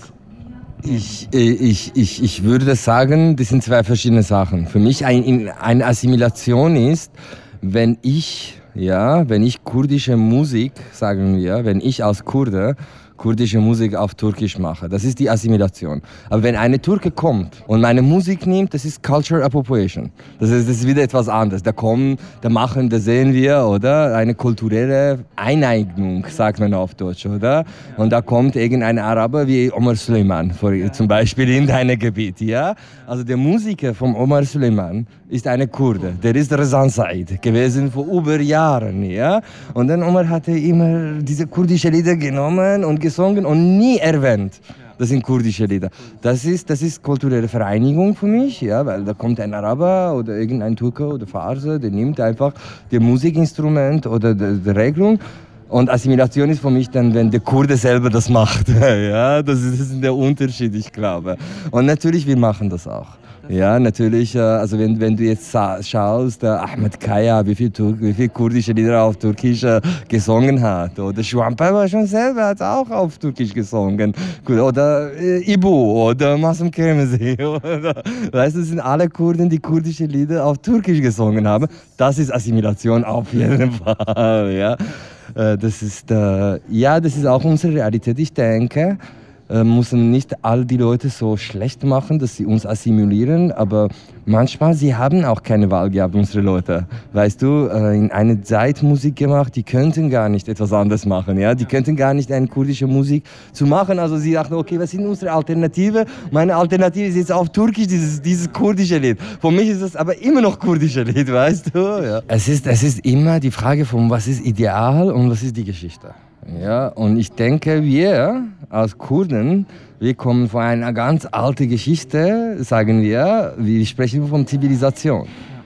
Ich, ich, ich, ich würde sagen, das sind zwei verschiedene Sachen. Für mich ein, eine Assimilation ist, wenn ich, ja, wenn ich kurdische Musik, sagen wir, wenn ich als Kurde kurdische Musik auf Türkisch mache. Das ist die Assimilation. Aber wenn eine Türke kommt und meine Musik nimmt, das ist Culture Appropriation. Das ist, das ist wieder etwas anderes. Da kommen, da machen, da sehen wir, oder? Eine kulturelle Eineignung, sagt man auf Deutsch, oder? Und da kommt irgendein Araber wie Omar Süleyman, zum Beispiel in deinem Gebiet, ja? Also der Musiker von Omar Süleyman ist eine Kurde. Der ist Rezan Said gewesen vor über Jahren, ja? Und dann Omar hatte immer diese kurdische Lieder genommen und gesungen und nie erwähnt. Das sind kurdische Lieder. Das ist, das ist kulturelle Vereinigung für mich, ja, weil da kommt ein Araber oder irgendein Türke oder Farse, der nimmt einfach das Musikinstrument oder die, die Regelung. Und Assimilation ist für mich dann, wenn der Kurde selber das macht. Ja, das ist, das ist der Unterschied, ich glaube. Und natürlich, wir machen das auch. Ja, natürlich, also wenn, wenn du jetzt schaust, der Ahmed Kaya, wie viel, wie viel kurdische Lieder auf Türkisch gesungen hat. Oder Şuanpar schon selber hat auch auf Türkisch gesungen. Oder Ibu oder Masum Kermezi. Weißt du, das sind alle Kurden, die kurdische Lieder auf Türkisch gesungen haben. Das ist Assimilation auf jeden Fall. Ja, das ist, ja, das ist auch unsere Realität, ich denke. Äh, müssen nicht all die Leute so schlecht machen, dass sie uns assimilieren, aber manchmal, sie haben auch keine Wahl gehabt, unsere Leute. Weißt du, äh, in einer Zeit Musik gemacht, die könnten gar nicht etwas anderes machen, ja? Die könnten gar nicht eine kurdische Musik zu machen, also sie dachten, okay, was sind unsere Alternative? Meine Alternative ist jetzt auf Türkisch dieses, dieses kurdische Lied. Für mich ist es aber immer noch kurdische Lied, weißt du? Ja. Es ist, es ist immer die Frage von, was ist ideal und was ist die Geschichte. Ja, und ich denke, wir als Kurden, wir kommen von einer ganz alten Geschichte, sagen wir, wir sprechen von Zivilisation.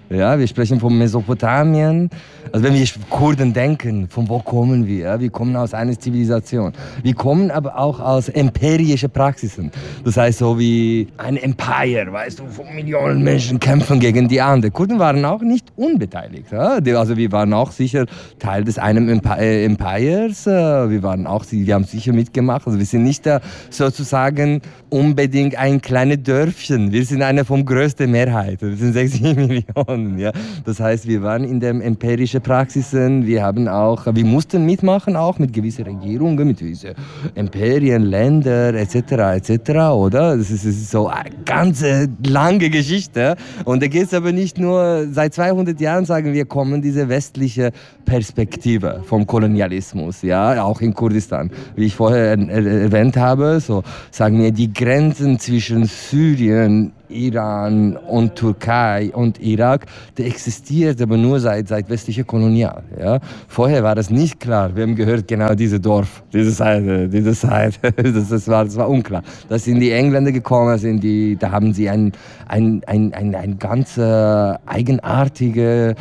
Ja, wir sprechen von Mesopotamien. Also wenn wir Kurden denken, von wo kommen wir? Wir kommen aus einer Zivilisation. Wir kommen aber auch aus empirischen Praxisen. Das heißt so wie ein Empire, weißt du, von Millionen Menschen kämpfen gegen die anderen. Kurden waren auch nicht unbeteiligt. Ja? Also wir waren auch sicher Teil des einen Empires. Wir waren auch, wir haben sicher mitgemacht. Also wir sind nicht da sozusagen unbedingt ein kleines Dörfchen. Wir sind eine vom größten Mehrheit. Wir sind sechzig Millionen. Ja? Das heißt, wir waren in den empirischen Praxisen. Wir haben auch, wir mussten mitmachen auch mit gewissen Regierungen, mit gewissen Imperien, Länder et cetera et cetera. Oder? Das ist, das ist so eine ganz lange Geschichte. Und da geht es aber nicht nur seit zweihundert Jahren, sagen wir, kommen diese westliche Perspektive vom Kolonialismus, ja, auch in Kurdistan. Wie ich vorher erwähnt habe, so sagen wir die Grenzen zwischen Syrien, Iran und Türkei und Irak, der existiert aber nur seit, seit westlicher Kolonial. Ja? Vorher war das nicht klar, wem gehört genau dieses Dorf, diese Seite, diese Seite. Das, das, war, das war unklar. Da sind die Engländer gekommen, sind die, da haben sie ein, ein, ein, ein, ein ganz äh, eigenartiges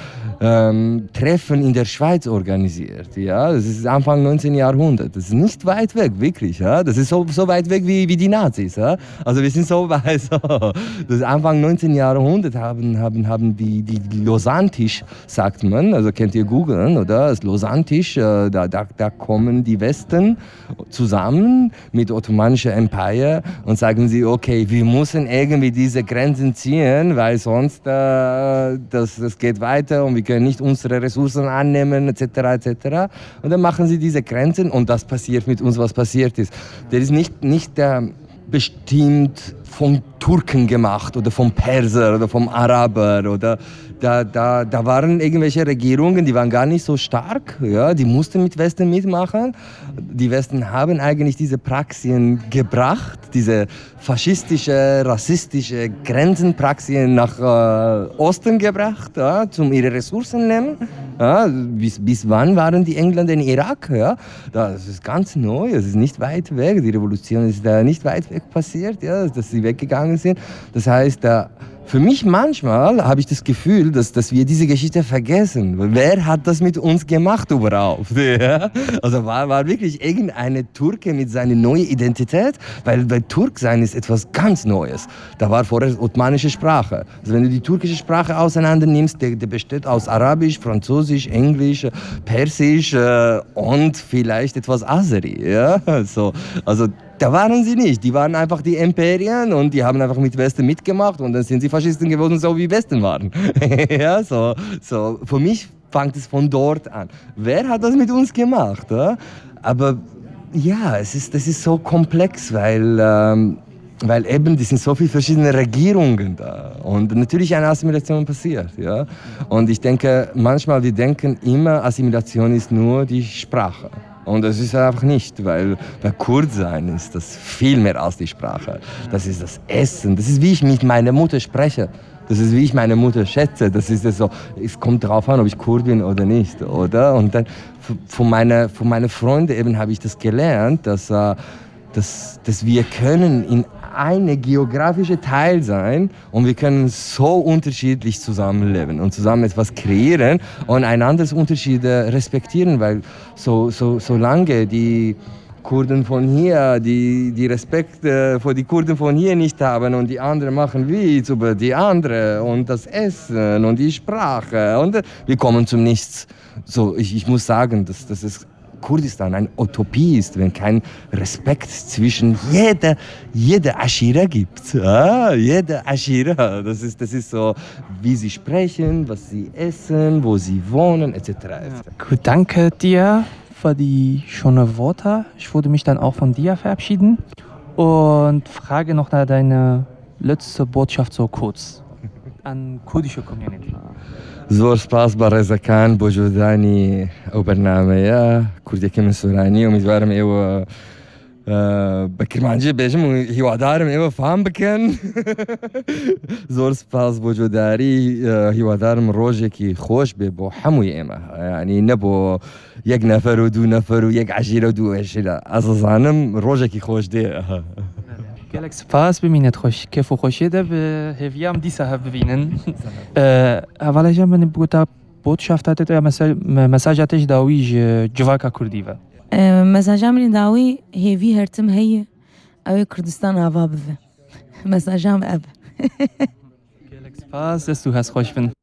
ähm, Treffen in der Schweiz organisiert. Ja? Das ist Anfang neunzehnten Jahrhundert. Das ist nicht weit weg, wirklich. Ja? Das ist so, so weit weg wie, wie die Nazis. Ja? Also wir sind so weit. So. Das Anfang neunzehnten Jahrhundert haben, haben, haben die, die Lausanne-Tisch, sagt man, also könnt ihr googeln, oder? Das Lausanne-Tisch, da, da, da kommen die Westen zusammen mit Ottomanischen Empire und sagen sie, okay, wir müssen irgendwie diese Grenzen ziehen, weil sonst äh, das, das geht weiter und wir können nicht unsere Ressourcen annehmen, et cetera et cetera. Und dann machen sie diese Grenzen und das passiert mit uns, was passiert ist. Das ist nicht, nicht der bestimmt von Turken gemacht oder vom Perser oder vom Araber oder da, da, da waren irgendwelche Regierungen, die waren gar nicht so stark, ja, die mussten mit Westen mitmachen. Die Westen haben eigentlich diese Praxien gebracht, diese faschistische, rassistische Grenzenpraxien nach äh, Osten gebracht, ja, um ihre Ressourcen nehmen. Ja, bis, bis wann waren die Engländer in Irak? Ja? Das ist ganz neu, es ist nicht weit weg, die Revolution ist da nicht weit weg passiert, ja, dass sie weggegangen sind. Das heißt, da für mich manchmal habe ich das Gefühl, dass, dass wir diese Geschichte vergessen. Wer hat das mit uns gemacht überhaupt? Ja? Also war, war wirklich irgendeine Türke mit seiner neuen Identität? Weil, weil Turk sein ist etwas ganz Neues. Da war vorher ottomanische Sprache. Also wenn du die türkische Sprache auseinander nimmst, der, der besteht aus Arabisch, Französisch, Englisch, Persisch äh, und vielleicht etwas Azeri. Ja? So, also da waren sie nicht. Die waren einfach die Imperien und die haben einfach mit Westen mitgemacht und dann sind sie Faschisten geworden, so wie Westen waren. Ja, so, so. Für mich fängt es von dort an. Wer hat das mit uns gemacht? Ja? Aber ja, es ist, das ist so komplex, weil, ähm, weil eben, es sind so viele verschiedene Regierungen da und natürlich eine Assimilation passiert. Ja? Und ich denke, manchmal, wir denken immer, Assimilation ist nur die Sprache. Und das ist einfach nicht, weil bei Kurdsein ist das viel mehr als die Sprache. Das ist das Essen, das ist wie ich mit meiner Mutter spreche. Das ist wie ich meine Mutter schätze. Das ist das so, es kommt darauf an, ob ich Kurd bin oder nicht, oder? Und dann von meinen von meine Freunden eben habe ich das gelernt, dass, äh, dass, dass wir können in eine geografische Teil sein und wir können so unterschiedlich zusammenleben und zusammen etwas kreieren und einanders Unterschiede respektieren, weil so, so, solange die Kurden von hier, die, die Respekt äh, vor die Kurden von hier nicht haben und die anderen machen Witz über die anderen und das Essen und die Sprache und äh, wir kommen zum Nichts. So, ich, ich muss sagen, dass das ist Kurdistan eine Utopie ist, wenn kein Respekt zwischen jeder, jeder Ashira gibt. Ah, jeder Ashira. Das ist, das ist so, wie sie sprechen, was sie essen, wo sie wohnen, et cetera et cetera. Ja. Gut, danke dir für die schönen Worte. Ich würde mich dann auch von dir verabschieden und frage noch nach deine letzte Botschaft so kurz an kurdische Community. زور سپاس با رضاکان با جودانی او برنامه یا کردی که من سورانی امیدوارم ایو بکرمانجی بیشم و هیوادارم ایو فهم بکن زور سپاس با جوداری هیوادارم روزی که خوش به با هموی ایمه یعنی نبو یک نفر و دو نفر و یک عشیره و دو عشیره اساسانم روزی که خوش ده gelek spas bimînet xweş kêf û xweşiyê de bi hêviya em dîsa hev bibînin. Hevalê jî min bigota botşafta te ya mesaja te ji dawî ji civaka Kurdî ve. Mesaja min dawî hêvî hertim heye ew ê Kurdistan ava bive. Mesaja me ev. Gelek spas dest û hez xweş bin.